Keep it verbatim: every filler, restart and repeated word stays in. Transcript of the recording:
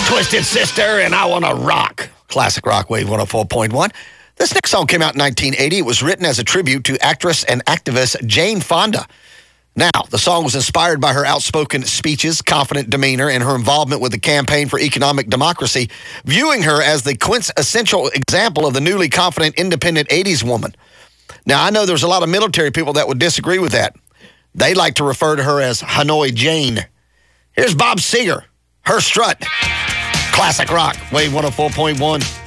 Twisted Sister, and I Wanna Rock. Classic Rock Wave one oh four point one. This next song came out in nineteen eighty. It was written as a tribute to actress and activist Jane Fonda. Now, the song was inspired by her outspoken speeches, confident demeanor, and her involvement with the Campaign for Economic Democracy, viewing her as the quintessential example of the newly confident, independent eighties woman. Now, I know there's a lot of military people that would disagree with that. They like to refer to her as Hanoi Jane. Here's Bob Seger, Her Strut. Classic Rock, Wave one oh four point one.